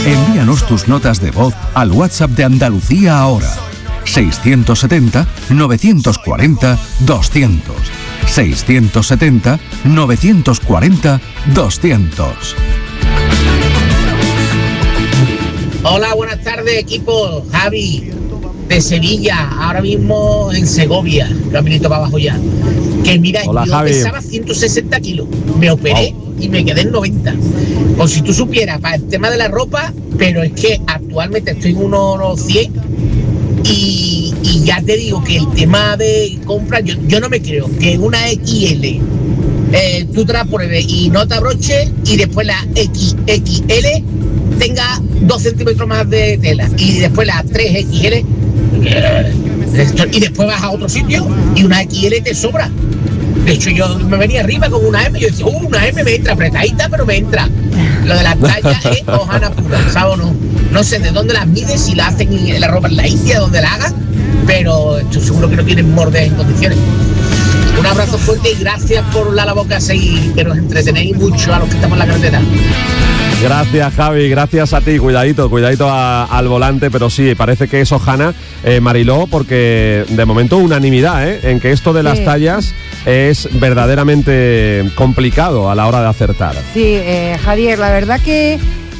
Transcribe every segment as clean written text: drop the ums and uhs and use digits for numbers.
Envíanos tus notas de voz al WhatsApp de Andalucía Ahora. 670-940-200. 670-940-200. Hola, buenas tardes, equipo. Javi, de Sevilla, ahora mismo en Segovia, caminito para abajo ya. Que mira, hola, yo Javi. pesaba 160 kilos, me operé y me quedé en 90. O si tú supieras, para el tema de la ropa, pero es que actualmente estoy en unos 100 y ya te digo que el tema de compra, yo no me creo que una XL tú te la pruebes y no te abroches y después la XXL tenga 2 centímetros más de tela y después la 3XL y después vas a otro sitio y una XL te sobra. De hecho, yo me venía arriba con una M y yo decía, una M me entra apretadita, pero me entra. Lo de las tallas es hojana pura, ¿sabes o no? No sé de dónde las mides, si la hacen en la ropa en la India, donde la hagan, pero estoy seguro que no tienen moldes en condiciones. Un abrazo fuerte y gracias por la labor que hacéis, que nos entretenéis mucho a los que estamos en la carretera. Gracias, Javi, gracias a ti. Cuidadito al volante, pero sí, parece que es hojana, Mariló, porque de momento unanimidad, en que esto de las tallas es verdaderamente complicado a la hora de acertar. Sí, Javier, la verdad que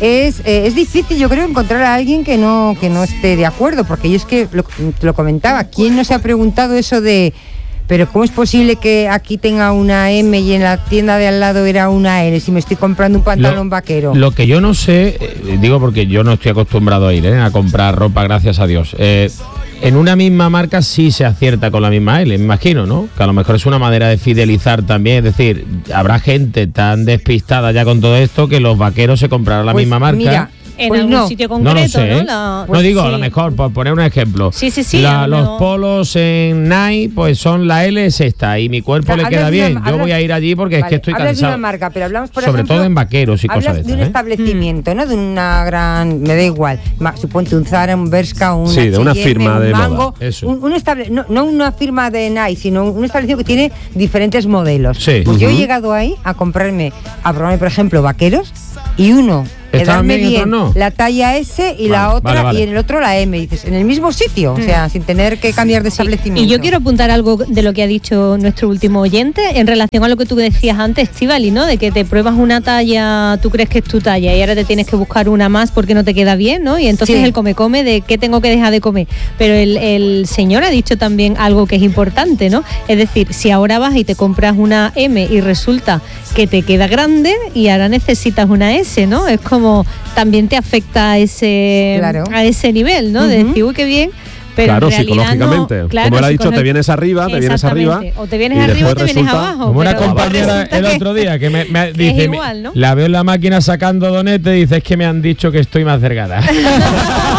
es difícil, yo creo, encontrar a alguien que no esté de acuerdo, porque yo es que lo comentaba, ¿quién no se ha preguntado eso de... Pero ¿cómo es posible que aquí tenga una M y en la tienda de al lado era una L si me estoy comprando un pantalón vaquero? Lo que yo no sé, digo porque yo no estoy acostumbrado a ir a comprar ropa, gracias a Dios. En una misma marca sí se acierta con la misma L, me imagino, ¿no? Que a lo mejor es una manera de fidelizar también, es decir, habrá gente tan despistada ya con todo esto que los vaqueros se comprarán la misma marca. Mira, en algún sitio concreto, no lo sé, ¿no? No digo, a lo mejor, por poner un ejemplo. Sí. Los polos en Nike, pues son la L es esta, y mi cuerpo le queda bien. Yo voy a ir allí porque es que estoy cansado. Hablas de una marca, pero hablamos, por sobre ejemplo, todo en vaqueros y cosas de de un establecimiento, ¿no? De una gran... Me da igual. Suponte un Zara, un Bershka, un sí, H&M, de una firma un de Mango, moda. Eso. No una firma de Nike, sino un establecimiento que tiene diferentes modelos. Sí. Pues yo he llegado ahí a probarme, por ejemplo, vaqueros, y uno... Quedarme bien, no. La talla S y la otra, vale. Y en el otro la M, dices, en el mismo sitio, o sea, sin tener que cambiar de establecimiento. Y yo quiero apuntar algo de lo que ha dicho nuestro último oyente en relación a lo que tú decías antes, Estíbaliz, ¿no? De que te pruebas una talla, tú crees que es tu talla y ahora te tienes que buscar una más porque no te queda bien, ¿no? Y entonces el come de qué tengo que dejar de comer. Pero el señor ha dicho también algo que es importante, ¿no? Es decir, si ahora vas y te compras una M y resulta que te queda grande y ahora necesitas una S, ¿no? Es como también te afecta a ese nivel, ¿no? De decir, uy, qué bien. Pero claro, psicológicamente. Como él ha dicho, te vienes arriba, o te vienes arriba o te vienes abajo. Como una compañera el otro día que me dice, igual, ¿no? la veo en la máquina sacando donetes y dice, es que me han dicho que estoy más delgada.